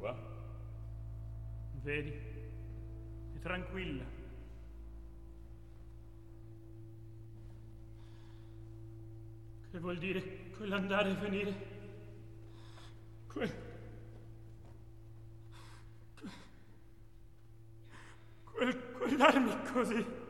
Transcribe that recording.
va? Vedi? È tranquilla. Che vuol dire quell'andare e venire? Quel darmi così